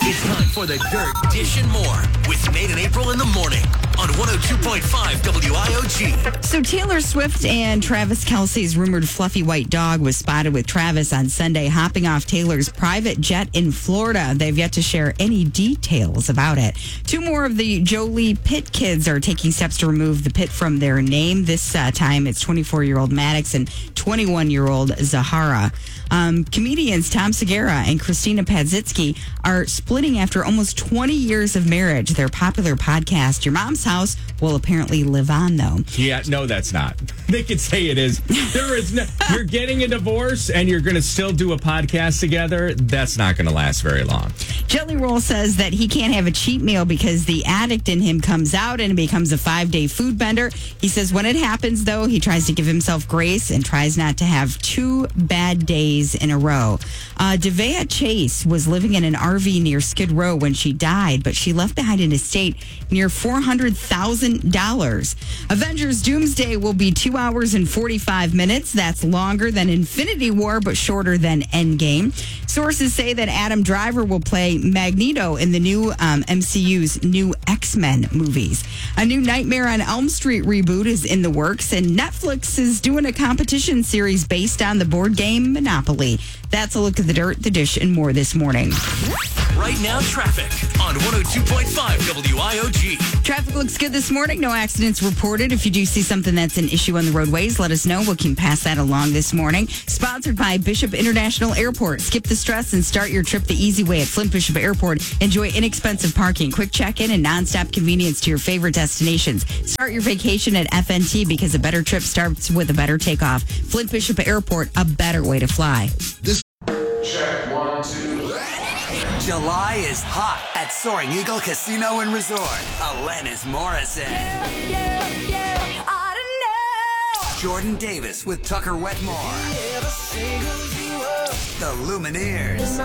It's time for the Dirt Dish and More with Nate and April in the morning on 102.5 WIOG. So Taylor Swift and Travis Kelce's rumored fluffy white dog was spotted with Travis on Sunday hopping off Taylor's private jet in Florida. They've yet to share any details about it. Two more of the Jolie Pitt kids are taking steps to remove the Pitt from their name. This time it's 24-year-old Maddox and 21-year-old Zahara. Comedians Tom Segura and Christina Padzitsky are splitting after almost 20 years of marriage. Their popular podcast, Your Mom's House, will apparently live on, though. Yeah, no, that's not. They could say it is. There is no. You're getting a divorce and you're going to still do a podcast together. That's not going to last very long. Jelly Roll says that he can't have a cheat meal because the addict in him comes out and becomes a 5-day food bender. He says when it happens, though, he tries to give himself grace and tries not to have 2 bad days in a row. Devea Chase was living in an RV near Skid Row when she died, but she left behind an estate near $400,000. Avengers Doomsday will be 2 hours and 45 minutes. That's longer than Infinity War, but shorter than Endgame. Sources say that Adam Driver will play Magneto in the new MCU's new X-Men movies. A new Nightmare on Elm Street reboot is in the works, and Netflix is doing a competition series based on the board game Monopoly. That's a look at the dirt, the dish, and more this morning. Right now, traffic on 102.5 WIOG. Traffic looks good this morning. No accidents reported. If you do see something that's an issue on the roadways, let us know. We can pass that along this morning. Sponsored by Bishop International Airport. Skip the stress and start your trip the easy way at Flint Bishop Airport. Enjoy inexpensive parking, quick check-in, and nonstop convenience to your favorite destinations. Start your vacation at FNT because a better trip starts with a better takeoff. Flint Bishop Airport, a better way to fly. Check 1, 2. July is hot at Soaring Eagle Casino and Resort. Alanis Morissette. I don't know. Jordan Davis with Tucker Wetmore. The Lumineers.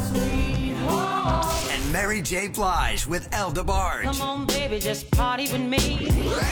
And Mary J. Blige with El DeBarge. Come on, baby, just party with me.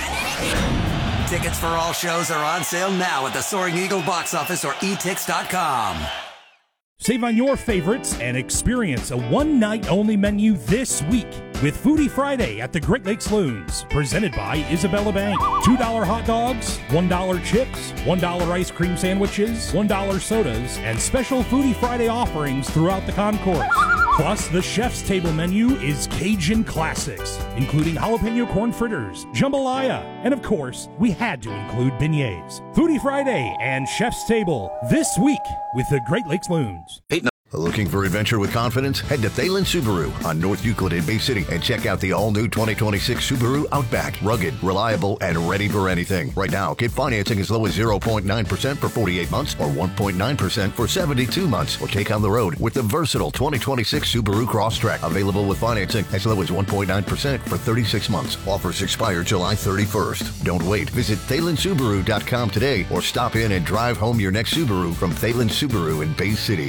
Tickets for all shows are on sale now at the Soaring Eagle box office or etix.com. Save on your favorites and experience a one-night-only menu this week with Foodie Friday at the Great Lakes Loons, presented by Isabella Bank. $2 hot dogs, $1 chips, $1 ice cream sandwiches, $1 sodas, and special Foodie Friday offerings throughout the concourse. Plus, the chef's table menu is Cajun classics, including jalapeno corn fritters, jambalaya, and of course, we had to include beignets. Foodie Friday and Chef's Table this week with the Great Lakes Loons. Looking for adventure with confidence? Head to Thalen Subaru on North Euclid in Bay City and check out the all-new 2026 Subaru Outback. Rugged, reliable, and ready for anything. Right now, get financing as low as 0.9% for 48 months or 1.9% for 72 months. Or take on the road with the versatile 2026 Subaru Crosstrek. Available with financing as low as 1.9% for 36 months. Offers expire July 31st. Don't wait. Visit ThalenSubaru.com today or stop in and drive home your next Subaru from Thalen Subaru in Bay City.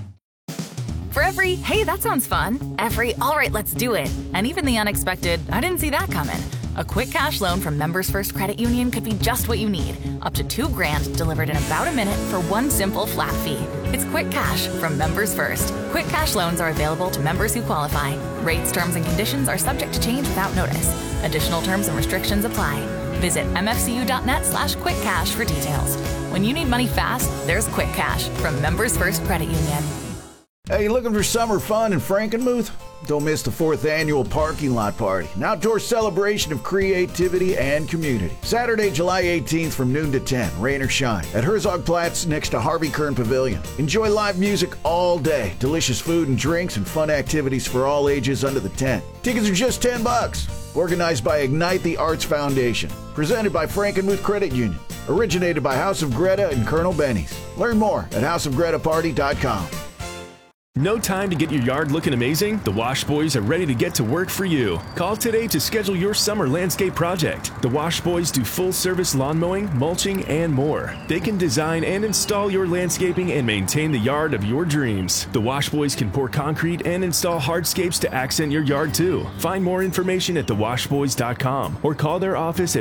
For every, hey, that sounds fun, every, all right, let's do it, and even the unexpected, I didn't see that coming. A quick cash loan from Members First Credit Union could be just what you need. Up to $2,000 delivered in about a minute for one simple flat fee. It's Quick Cash from Members First. Quick cash loans are available to members who qualify. Rates, terms, and conditions are subject to change without notice. Additional terms and restrictions apply. Visit mfcu.net/quickcash for details. When you need money fast, there's Quick Cash from Members First Credit Union. Hey, you looking for summer fun in Frankenmuth? Don't miss the 4th annual Parking Lot Party, an outdoor celebration of creativity and community. Saturday, July 18th from noon to 10, rain or shine, at Herzogplatz next to Harvey Kern Pavilion. Enjoy live music all day, delicious food and drinks, and fun activities for all ages under the tent. Tickets are just $10. Organized by Ignite the Arts Foundation. Presented by Frankenmuth Credit Union. Originated by House of Greta and Colonel Benny's. Learn more at houseofgretaparty.com. No time to get your yard looking amazing? The Wash Boys are ready to get to work for you. Call today to schedule your summer landscape project. The Wash Boys do full-service lawn mowing, mulching, and more. They can design and install your landscaping and maintain the yard of your dreams. The Wash Boys can pour concrete and install hardscapes to accent your yard too. Find more information at thewashboys.com or call their office at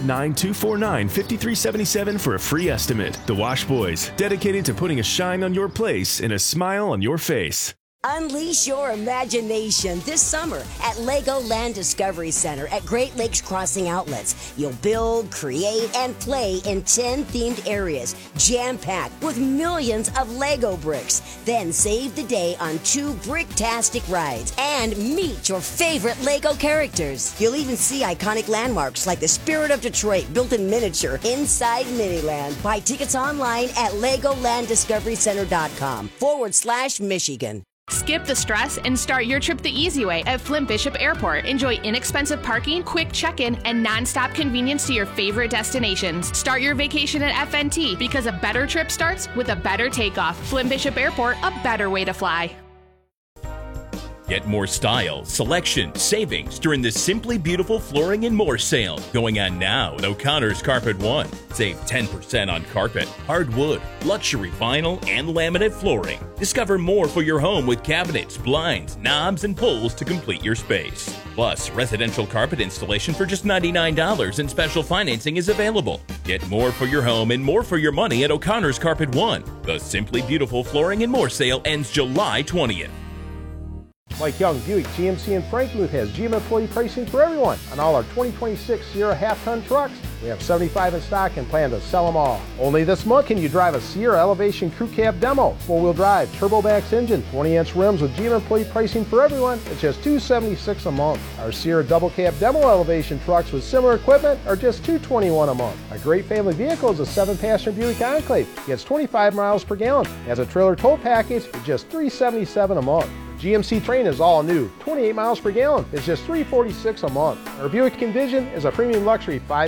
989-249-5377 for a free estimate. The Wash Boys, dedicated to putting a shine on your place and a smile on your face. Unleash your imagination this summer at Legoland Discovery Center at Great Lakes Crossing Outlets. You'll build, create, and play in 10 themed areas, jam-packed with millions of Lego bricks. Then save the day on 2 bricktastic rides and meet your favorite Lego characters. You'll even see iconic landmarks like the Spirit of Detroit built in miniature inside Miniland. Buy tickets online at LegolandDiscoveryCenter.com/Michigan. Skip the stress and start your trip the easy way at Flint Bishop Airport. Enjoy inexpensive parking, quick check-in, and non-stop convenience to your favorite destinations. Start your vacation at FNT because a better trip starts with a better takeoff. Flint Bishop Airport, a better way to fly. Get more style, selection, savings during the Simply Beautiful Flooring and More sale going on now at O'Connor's Carpet One. Save 10% on carpet, hardwood, luxury vinyl, and laminate flooring. Discover more for your home with cabinets, blinds, knobs, and pulls to complete your space. Plus, residential carpet installation for just $99 and special financing is available. Get more for your home and more for your money at O'Connor's Carpet One. The Simply Beautiful Flooring and More sale ends July 20th. Mike Young, Buick GMC in Frankenmuth has GM employee pricing for everyone on all our 2026 Sierra half-ton trucks. We have 75 in stock and plan to sell them all. Only this month can you drive a Sierra Elevation Crew Cab Demo, 4-wheel drive, Turbomax engine, 20-inch rims with GM employee pricing for everyone. It's just $276 a month. Our Sierra Double Cab Demo Elevation trucks with similar equipment are just $221 a month. A great family vehicle is a 7-passenger Buick Enclave. Gets 25 miles per gallon. Has a trailer tow package at just $377 a month. GMC Train is all new, 28 miles per gallon. It's just $346 a month. Our Buick Envision is a premium luxury 5